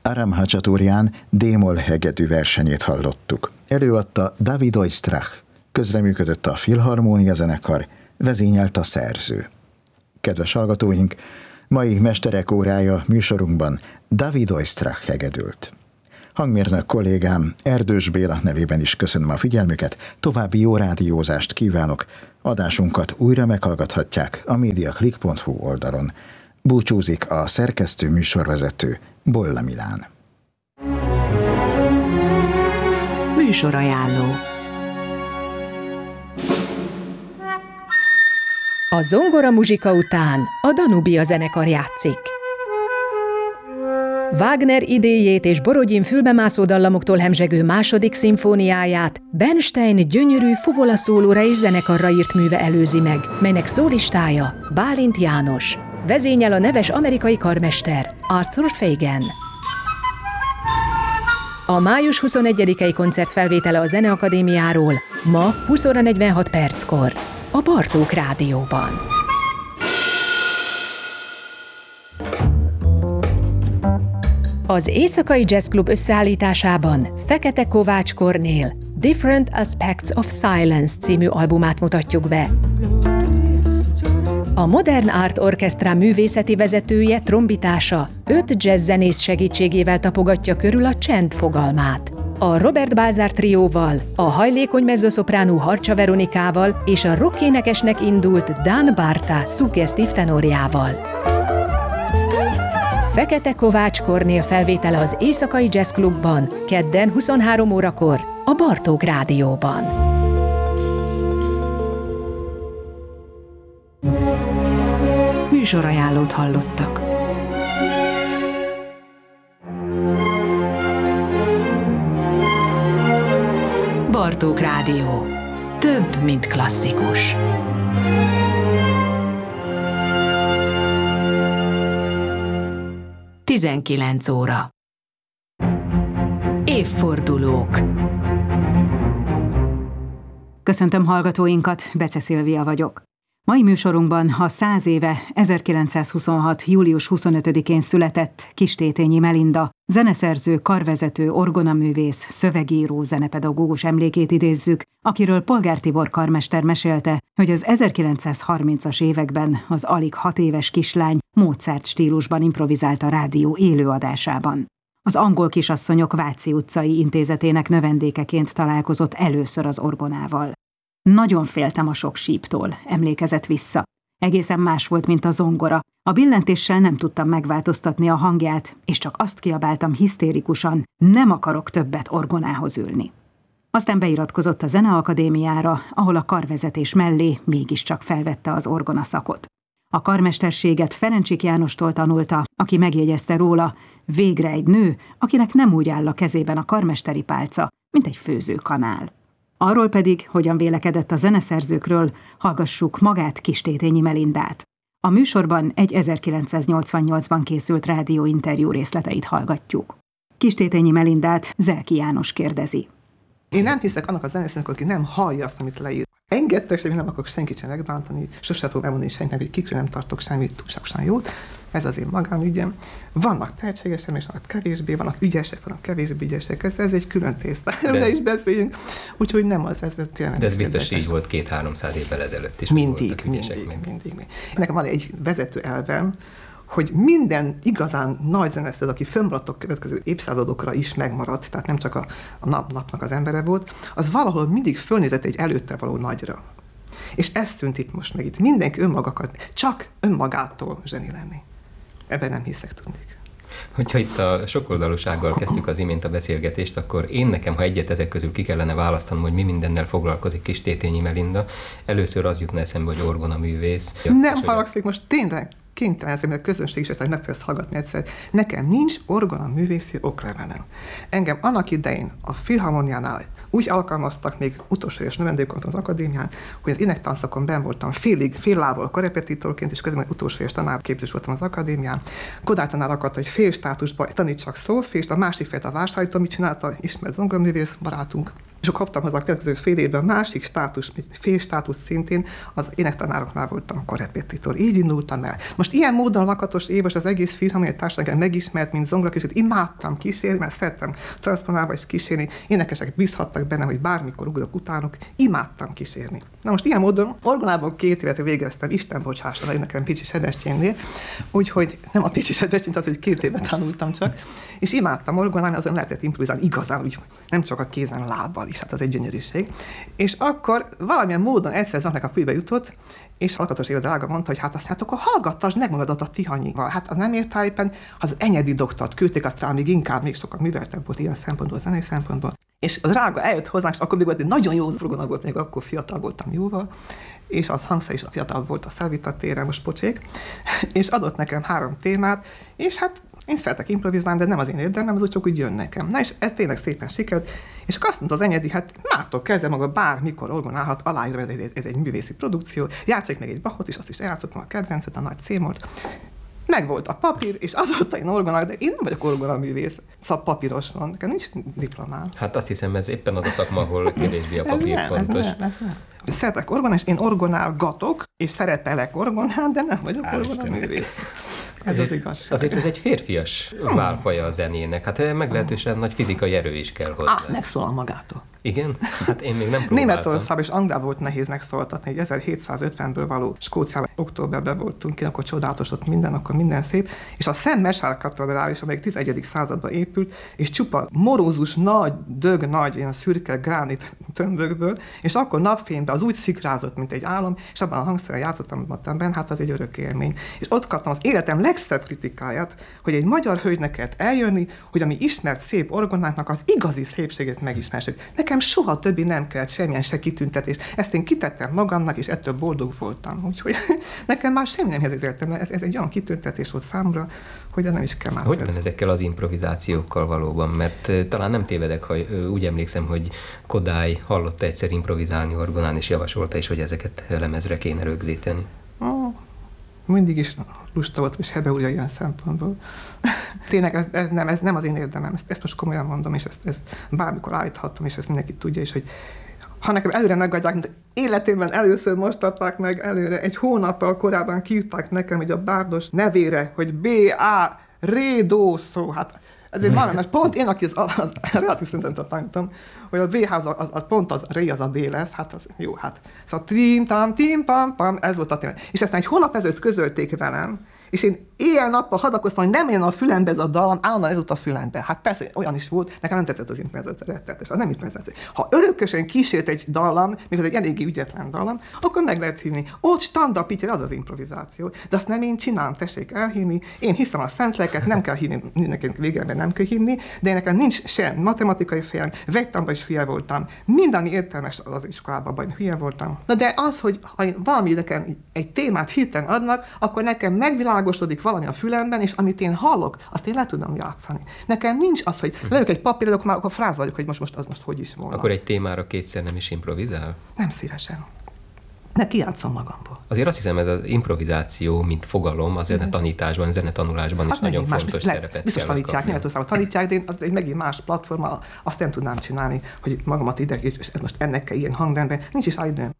Aram Hacsaturján D-moll hegedű versenyét hallottuk. Előadta David Oistrakh, közreműködött a Filharmónia zenekar, vezényelt a szerző. Kedves hallgatóink, mai Mesterek órája műsorunkban David Oistrakh hegedült. Hangmérnök kollégám Erdős Béla nevében is köszönöm a figyelmüket, további jó rádiózást kívánok, adásunkat újra meghallgathatják a mediaclick.hu oldalon. Búcsúzik a szerkesztő műsorvezető Bolla Milán. Műsorajánló. A zongora muzsika után a Danubia zenekar játszik. Wagner idéjét és Borodin fülbemászó dallamoktól hemzsegő második szimfóniáját Bernstein gyönyörű fuvola szólóra és zenekarra írt műve előzi meg, melynek szólistája Bálint János. Vezényel a neves amerikai karmester Arthur Fagan. A május 21-i koncert felvétele a Zeneakadémiáról ma 20 óra 46 perckor a Bartók Rádióban. Az Éjszakai Jazz Club összeállításában Fekete Kovács Kornél Different Aspects of Silence című albumát mutatjuk be. A Modern Art Orchestra művészeti vezetője, trombitása 5 jazzzenész segítségével tapogatja körül a csend fogalmát. A Robert Balzar trióval, a hajlékony mezzoszopránú Harcsa Veronikával és a rockénekesnek indult Dan Barta szuggesztív tenorjával. Fekete Kovács Kornél felvétele az Éjszakai Jazz Clubban, kedden 23 órakor a Bartók Rádióban. Műsorajánlót hallottak. Bartók Rádió. Több, mint klasszikus. Tizenkilenc óra. Évfordulók. Köszöntöm hallgatóinkat, Bece Szilvia vagyok. Mai műsorunkban a 100 éve 1926. július 25-én született Kistétényi Melinda, zeneszerző, karvezető, orgonaművész, szövegíró, zenepedagógus emlékét idézzük, akiről Polgár Tibor karmester mesélte, hogy az 1930-as években az alig 6 éves kislány Mozart stílusban improvizált a rádió élőadásában. Az Angol Kisasszonyok Váci utcai intézetének növendékeként találkozott először az orgonával. Nagyon féltem a sok síptól, emlékezett vissza. Egészen más volt, mint a zongora. A billentéssel nem tudtam megváltoztatni a hangját, és csak azt kiabáltam hisztérikusan, nem akarok többet orgonához ülni. Aztán beiratkozott a Zeneakadémiára, ahol a karvezetés mellé mégiscsak felvette az orgonaszakot. A karmesterséget Ferencsik Jánostól tanulta, aki megjegyezte róla, végre egy nő, akinek nem úgy áll a kezében a karmesteri pálca, mint egy főzőkanál. Arról pedig, hogyan vélekedett a zeneszerzőkről, hallgassuk magát, Kistétényi Melindát. A műsorban egy 1988-ban készült rádióinterjú részleteit hallgatjuk. Kistétényi Melindát Zelki János kérdezi. Én nem hiszek annak a zenésznek, aki nem hallja azt, amit leír. Engedtek, hogy nem akarok senkit sem megbántani, sosem fogom elmondani senkinek, hogy kikről nem tartok semmit túlságosan jót. Ez az én magánügyem. Vannak tehetségesek, és vannak kevésbé, vannak ügyesek, vannak kevésbé ügyesek. Ez egy külön tészta. Erről is beszéljünk. Úgyhogy nem az, ez tényleg. De ez biztos így volt 200-300 évvel ezelőtt is. Mindig. Nekem van egy vezető elvem, hogy minden igazán nagy zenész, aki fönnmaradt a következő évszázadokra is megmaradt, tehát nem csak a napnak az embere volt, az valahol mindig fölnézett egy előtte való nagyra. És ez szűnt itt most meg itt. Mindenki önmagakat, csak önmagától zseni lenni. Ebben nem hiszek, tudnék. Hogyha itt a sokoldalúsággal kezdtük az imént a beszélgetést, akkor én nekem, ha egyet ezek közül ki kellene választanom, hogy mi mindennel foglalkozik Kistétényi Melinda, először az jutna eszembe, hogy orgonaművész. Nem haragszik most tényleg. Kénytelen szemben a közönség is ezt meg fogja hallgatni egyszer. Nekem nincs orgonaművészi oklevelem. Engem annak idején a Filharmoniánál úgy alkalmaztak, még utolsó éves növendékként az akadémián, hogy az énektanszakon benn voltam fél lából korepetitorként, és közben utolsó éves tanárképzős voltam az akadémián. Kodály tanár akart, hogy fél státusban tanítsak szólfést, a másik félt a Vásárhely Tomi csinálta, ismert zongoraművész barátunk. És akkor kaptam hozzá a következő fél évben másik státusz, fél státusz szintén, az énektanároknál voltam akkor repetitor. Így indultam el. Most ilyen módon Lakatos Éva az egész Filharmoniai Társaság megismert, mint zongorakísérőt, imádtam kísérni, mert szerettem transzponálva is kísérni, énekesek bízhattak benne, hogy bármikor ugrok utánuk, imádtam kísérni. Na most ilyen módon orgonában 2 évet végeztem, Isten bocsásson, nekem Picsi Sebestyénnél, úgyhogy nem a Picsi Sebestyén, az, hogy 2 évet tanultam csak, és imádtam orgonálni, azon lehetett improvizálni igazán, úgy, nem csak a kézen, a lábbal is, hát az egy gyönyörűség. És akkor valamilyen módon egyszer Zsantnak a fülbe jutott, és Lakatos Éva drága mondta, hogy hát akkor hallgattasd meg magadat a Tihanyival. Hát az nem ért éppen, az Enyedi doktort küldték, aztán még sokkal műveltebb volt ilyen szempontból, zenei szempontból. És a drága eljött hozzám, és akkor még volt egy nagyon jó orgona volt, még akkor fiatal voltam jóval, és az Hansza is a fiatal volt a Szelvita téren, most pocsék, és adott nekem 3 témát, és hát én szeretek improvizálni, de nem az én érdemem, az úgy csak úgy jön nekem. Na és ez tényleg szépen sikerült, és akkor azt mondta az Enyedi, hát mától kezdve maga bármikor orgonálhat, aláírom, ez egy művészi produkció, játszik meg egy Bachot, és azt is eljátszottam a kedvencet, a nagy C-mort. Megvolt a papír, és azóta én orgonálok, de én nem vagyok orgonaművész, szóval papíros van, nekem nincs diplomám. Hát azt hiszem, ez éppen az a szakma, ahol kevésbé a papír fontos. Ez nem. Szeretek orgonálni, és én orgonálgatok, és szerepelek orgonál, de nem vagyok orgonaművész. Ez az igazság. Azért ez egy férfias válfaja a zenének. Hát meglehetősen nagy fizikai erő is kell hozzá. Megszólal magától. Igen? Hát én még nem próbáltam. Németországban és Angliában volt nehéz megszólaltatni, egy 1750-ből való Skóciában októberben voltunk ki, akkor csodálatos ott minden, akkor minden szép, és a Szent Mesár katedrális, amelyik 11. században épült, és csupa morózus, nagy, ilyen szürke gránit tömbökből, és akkor napfényben az úgy szikrázott, mint egy álom, és abban a hangszeren játszottam benne, hát az egy örök élmény. És ott kaptam az életem legszebb kritikáját, hogy egy magyar hölgynek kellett eljönni, hogy ami ismert szép orgonáknak az igazi szépségét megismerjük. Nekem soha többi nem kellett semmilyen se kitüntetés. Ezt én kitettem magamnak, és ettől boldog voltam. Úgyhogy nekem már semmi nem értem, ez egy olyan kitüntetés volt számomra, hogy nem is kell már. Hogy van ezekkel az improvizációkkal valóban? Mert talán nem tévedek, ha úgy emlékszem, hogy Kodály hallotta egyszer improvizálni orgonán, és javasolta is, hogy ezeket lemezre kéne rögzíteni. Mindig is lusta volt, és Hebeúrja ilyen szempontból. Tényleg ez nem az én érdemem, ezt most komolyan mondom, és ezt bármikor állíthatom, és ezt mindenki tudja is, hogy ha nekem előre megadják, mint életemben először most adták meg előre, egy hónappal korábban kiírták nekem, hogy a bárdos nevére, hogy B.A. Rédó szó, hát ezért mert pont én, aki az relatív szinten tanítom, hogy a VH az pont az Ré az a D lesz, hát az jó, hát. Szóval tim-pam, ez volt a téma. És aztán egy hónap ezelőtt közölték velem, és én éjjel-nappal hadakoztam, hogy nem jön a fülembe ez a dallam, állandóan ez ott a fülembe. Hát persze, olyan is volt, nekem nem tetszett az improvizáció, rettenetes, az nem improvizáció. Ha örökösen kísért egy dallam, még az egy eléggé ügyetlen dallam, akkor meg lehet hívni. Ott stand-up, az az improvizáció. De azt nem én csinálom, tessék elhinni. Én hiszem a szent lelket, nem kell hinni, mindenkinek végében nem kell hinni, de nekem nincs sem matematikai fejem, vegytanban is hülye voltam. Minden értelmes az iskolában hülye voltam. Na de az, hogy ha valami nekem egy témát hirtelen adnak, akkor nekem megvilágosodik valami a fülemben, és amit én hallok, azt én le tudom játszani. Nekem nincs az, hogy leülök egy papírra, akkor fráz vagyok, hogy most hogy is volna. Akkor egy témára 2-szer nem is improvizál? Nem szívesen. Ne kijátszom magamból. Azért azt hiszem, ez az improvizáció, mint fogalom, a zenetanításban, zenetanulásban is nagyon fontos szerepet biztos tanítják, Németországban tanítják, de én az egy megint más platforma, azt nem tudnám csinálni, hogy magamat ide, és most ennek kell ilyen hangrendben, nincs is időm.